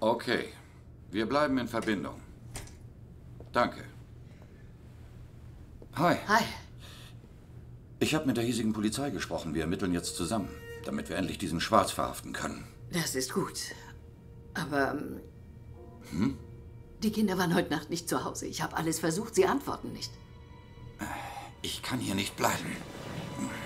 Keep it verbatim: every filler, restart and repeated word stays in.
Okay. Wir bleiben in Verbindung. Danke. Hi. Hi. Ich habe mit der hiesigen Polizei gesprochen. Wir ermitteln jetzt zusammen, damit wir endlich diesen Schwarz verhaften können. Das ist gut. Aber... ähm, Hm? Die Kinder waren heute Nacht nicht zu Hause. Ich habe alles versucht, sie antworten nicht. Ich kann hier nicht bleiben.